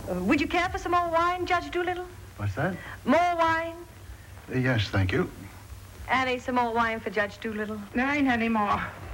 Would you care for some more wine, Judge Doolittle? What's that? More wine? Yes, thank you. Annie, some more wine for Judge Doolittle. There ain't any more.